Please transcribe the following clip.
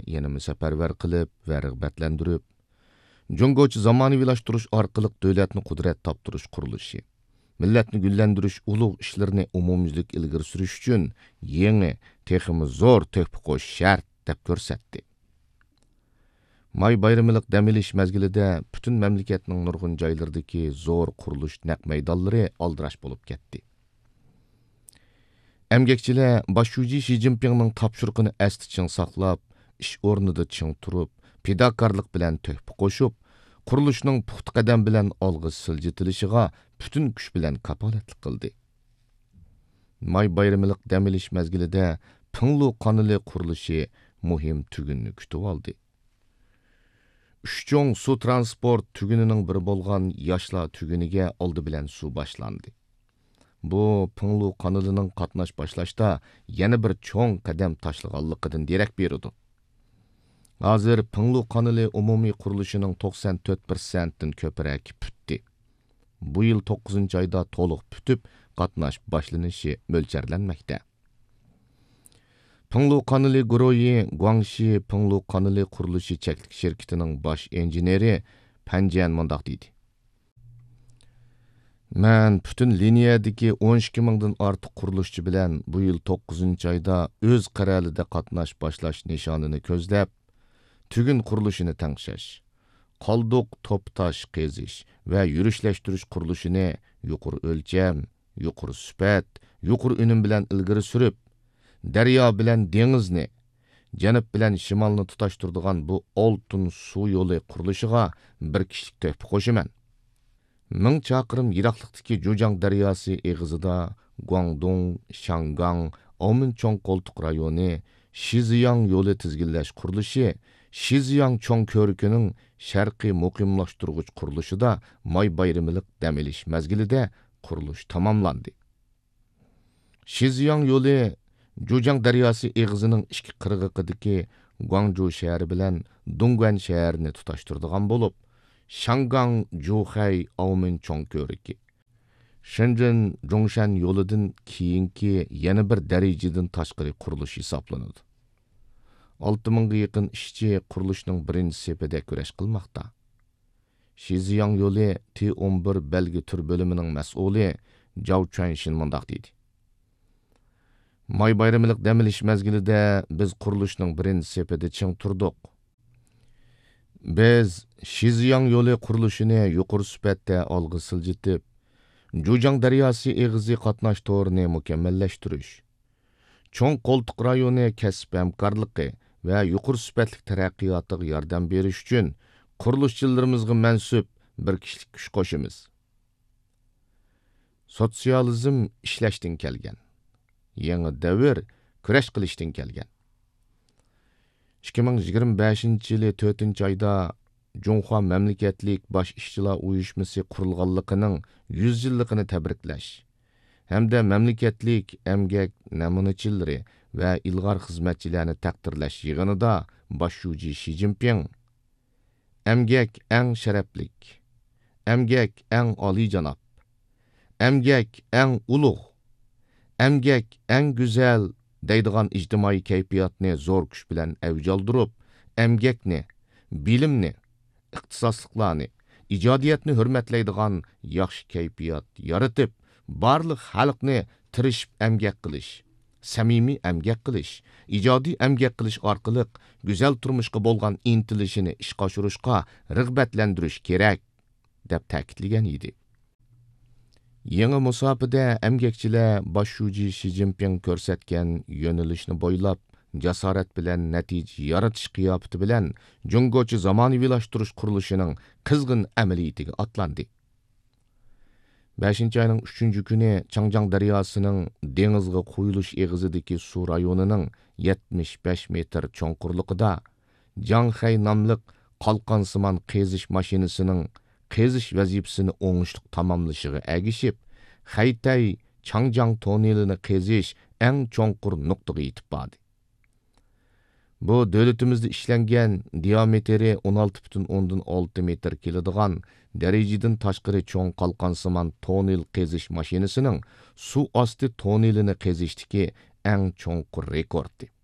yanımı səpərvər qılıb və rəğbətləndirib, Cungoçu zamanıvilaşdırış arqılıq dövlətni qudret tapdırış quruluşu, milletni güllendiriş ulug' işlerini umumyüzlük ilgiri sürüş üçün yeni, teximi zor töhfə qoş şart deb ko'rsatdi. May bayramılıq dam olish mezgilida bütün memleketning nurg'un joylaridagi zo'r qurilish naq maydonlari aldirash bo'lib ketdi. Emgekçiler başçucu Xi Jinping'nin tapşırıqını əsti çiң saqlab, iş o'rnida çiң turib, fidokorlik bilan töhfə qo'shib, qurilishning puxta qadam bilan olg'a siljitilishiga bütün kuch bilan kapolatlik qildi. May bayramılıq dam olish mezgilida Pinglu qanali qurilishi muhim tugunni kutib oldi. Uchcho'ng suv transport tugunining biri bo'lgan Yoshlar tuguniga oldi bilan suv boshlandi. Bu Pinglu kanalining qatnash boshlashda yana bir cho'ng qadam tashlaganligidan derak berdi. Hozir Pinglu kanali umumiy qurilishining 94%dan ko'proq putdi. Bu yil 9-oyda to'liq putib, qatnash boshlanishi mo'ljallanmoqda. Pinglu kanali guruhi Guangxi Pinglu kanali qurilishi cheklik shirkatining bosh injeneri Panjian mundaq deydi. Men bütün liniyadagi 12 mingdan ortiq qurilishchi bilan bu yil 9-oyda o'z qarorida qatnash boshlash nishonini ko'zlab, tugun qurilishini tangshash, qolduq to'ptash qazish va yurishlashtirish qurilishini yuqori o'lcham, yuqori sifat, yuqori unum bilan ilgari surib, daryo bilan dengizni, janub bilan shimolni tutashtiradigan bu oltin suv yo'li qurilishiga bir kishilik töhfə qo'shaman. 1000 chaqirim yiroqlikdagi Jujang daryosi eg'izida Guangdong, Shangang, Ominchong qo'ltiq rayoni Shiziyang yo'li tizginlash qurilishi Shiziyang cho'ng ko'rikining sharqiy muqimlashtirg'ich qurilishida may bayramılıq dam olish mezgilida qurilish tamomlandi. Shiziyang yo'li Jujang daryosi eg'izining ikki qirg'oqidagi Guangzhou shahri bilan Dongguan shahrini tutashtiradigan bo'lib, Shangang, Zhuhai, Ominchong ko'riki, Shenzhen, Zhongshan yo'lidan keyingi yana bir darajadan tashqari qurilish hisoblanadi. 6000 ga yaqin ishchi qurilishning birinchi sepida kurash qilmoqda. Shiziyang yo'li T11 belgi tur bo'limining mas'uli Zhao Chuanshin mundaq deydi. May bayramılıq dam olish mezgilida biz qurilishning birinchi sepida ching turdik. Biz Shiziyang yo'li qurilishini yuqori sifatda olg'a siljitib, Jujang daryosi eg'izi qatnash to'rini mukammallashtirish, cho'ng qo'ltiq rayoni kasb hamkorligi va yuqori sifatli taraqqiyotiga yordam berish uchun qurilishchilarimizga mansub bir kishilik kuch qo'shamiz. Sotsializm ishlashdan kelgan. Yangi davr kurash qilishdan kelgan. 2025-yili 4-oyda Junhua Memleketlik Baş İşçilar Uyuşması qurilganligining 100 yilligini tabriklash hamda memleketlik emgak namunachilari va ilg'or xizmatchilarni taqdirlash yig'inida boshlovchi Xi Jinping emgak eng sharaflik, emgak eng oliyjanob, emgak eng ulug', emgak eng go'zal deydigan ijtimoiy kayfiyatni zo'r kuch bilan avjoldirib, emgakni, bilimni, ixtisosliklarni, ijodiyatni hurmatlaydigan yaxshi kayfiyat yaratib, barliq xalqni tirishib emgak qilish, samimiy emgak qilish, ijodiy emgak qilish orqali go'zal turmushga bo'lgan intilishini ishga oshirishga rag'batlantirish kerak deb ta'kidlagan edi. Yangi musofada emgakchilar boshlovchi Xi Jinping ko'rsatgan yo'nalishni bo'ylab jasorat bilan natija yaratish qiyofati bilan Jungochi zamonaviylashtirish qurilishining qizg'in amaliyatiga otlandi. 5-oyning 3-kuni Changjang daryosining dengizga quyilish eg'izidagi suv rayonining 75 metr cho'nqurligida Janghai nomli qalqonsimon qazish mashinasining qazish vazifasini o'ngishli tamomlashiga ergishib, Xaytay Changjang tonnelini qazish eng cho'nqur nuqtaga yetib bordi. Bu davlatimizda ishlangan diametri 16,6 metr keladigan darajadan tashqari cho'ng qalqonsimon tonnel qazish mashinasining suv osti tonnelini qazishdagi eng cho'nqur rekordi.